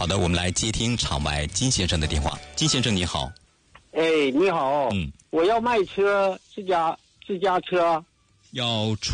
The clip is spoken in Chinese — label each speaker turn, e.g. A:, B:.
A: 好的，我们来接听场外金先生的电话。金先生你好。
B: 哎，你好。我要卖车，自家车。
A: 要